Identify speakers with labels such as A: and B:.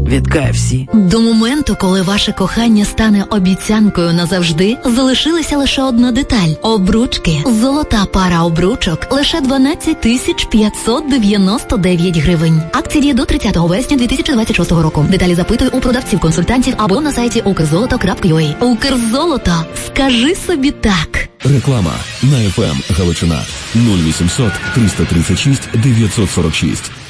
A: від KFC.
B: До моменту, коли ваше кохання стане обіцянкою назавжди, залишилася лише одна деталь – обручки. Золота пара обручок – лише 12 599 гривень. Акція діє до 30 вересня 2026 року. Деталі запитуй у продавців-консультантів або на сайті ukrzoloto.ua. Укрзолото. Скажи собі так.
C: Реклама на FM Галичина 0800 336 946.